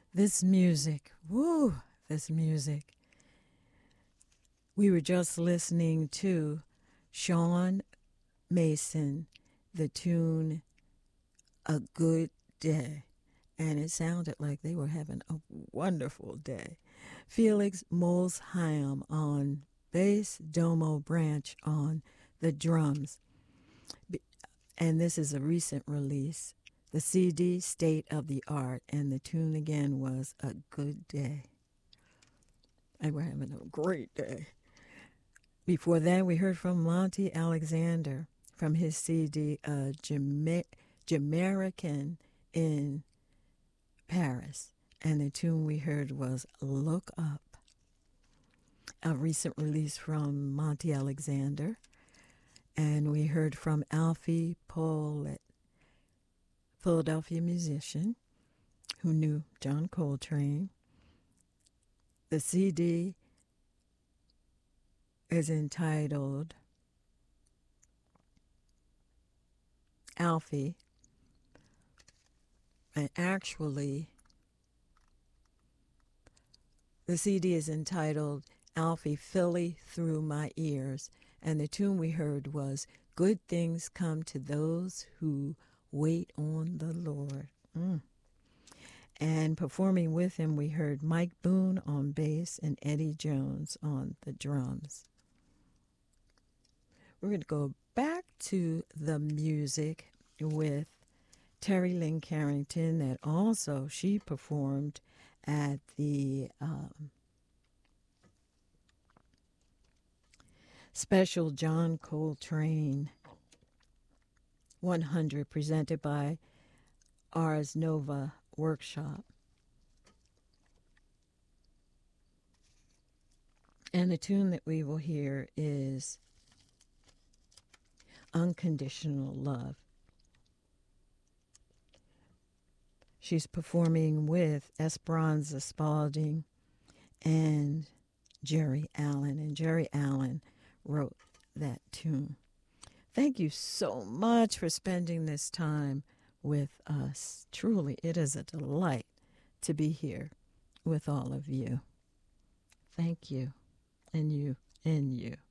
This music, woo, this music. We were just listening to Sean Mason, the tune A Good Day, and it sounded like they were having a wonderful day. Felix Molsheim on bass, Domo Branch on the drums. And this is a recent release. The CD, State of the Art, and the tune again was A Good Day. And we're having a great day. Before that, we heard from Monty Alexander from his CD, Jamaican in Paris. And the tune we heard was Look Up, a recent release from Monty Alexander. And we heard from Alfie Pollett, Philadelphia musician who knew John Coltrane. The CD is entitled Alfie, and actually the CD is entitled Alfie Philly Through My Ears, and the tune we heard was Good Things Come to Those Who Wait on the Lord. And performing with him, we heard Mike Boone on bass and Eddie Jones on the drums. We're going to go back to the music with Terry Lynn Carrington that also she performed at the special John Coltrane 100 presented by Ars Nova Workshop. And the tune that we will hear is Unconditional Love. She's performing with Esperanza Spalding and Jerry Allen, and Jerry Allen wrote that tune. Thank you so much for spending this time with us. Truly, it is a delight to be here with all of you. Thank you, and you, and you.